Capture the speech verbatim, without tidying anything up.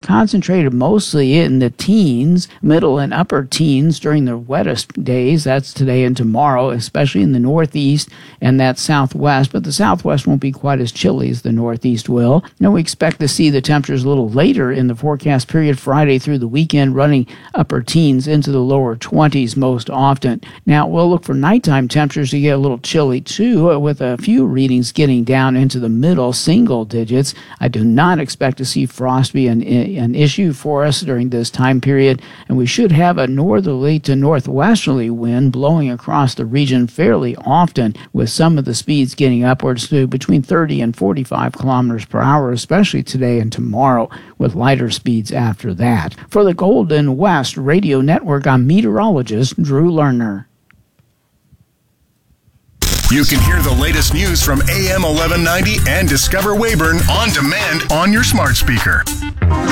concentrated mostly in the teens, middle and upper teens during the wettest days. That's today and tomorrow, especially in the northeast and that southwest. But the southwest won't be quite as chilly as the northeast will. Now we expect to see the temperatures a little later in the forecast period, Friday through the weekend, running upper teens into the lower twenties most often. Now we'll look for nighttime temperatures to get a little chilly too, with a few readings getting down into the middle single digits. I do not expect to see frost be an, an issue for us during this time period, and we should have a northerly to northwesterly wind blowing across the region fairly often, with some of the speeds getting upwards to between thirty and forty-five kilometers per hour, especially today and tomorrow, with lighter speeds after that. For the Golden West Radio Network, I'm meteorologist Drew Lerner. You can hear the latest news from A M eleven ninety and Discover Weyburn on demand on your smart speaker.